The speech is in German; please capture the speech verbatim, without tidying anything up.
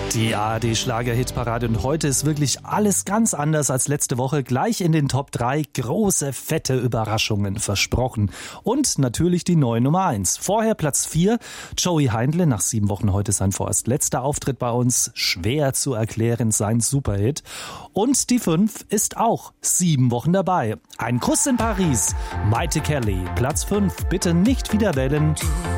Die A R D-Schlager-Hitparade und heute ist wirklich alles ganz anders als letzte Woche. Gleich in den Top drei große, fette Überraschungen versprochen. Und natürlich die neue Nummer eins. Vorher Platz vier, Joey Heindle, nach sieben Wochen heute sein vorerst letzter Auftritt bei uns. Schwer zu erklären, sein Superhit. Und die fünf ist auch sieben Wochen dabei. Ein Kuss in Paris, Maite Kelly, Platz fünf, bitte nicht wieder wählen.